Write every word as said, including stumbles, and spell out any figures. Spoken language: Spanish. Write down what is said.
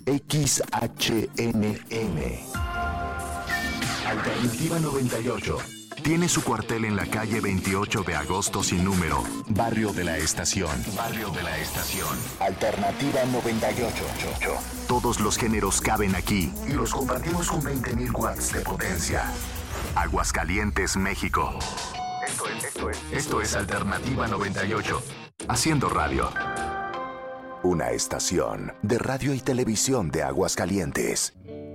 X H N M. Alternativa noventa y ocho. Tiene su cuartel en la calle veintiocho de agosto sin número, Barrio de la Estación. Barrio de la Estación. Alternativa noventa y ocho. Todos los géneros caben aquí y los compartimos con veinte mil watts de potencia. Aguascalientes, México. Esto es, esto es, esto es Alternativa noventa y ocho. Haciendo radio. Una estación de radio y televisión de Aguascalientes.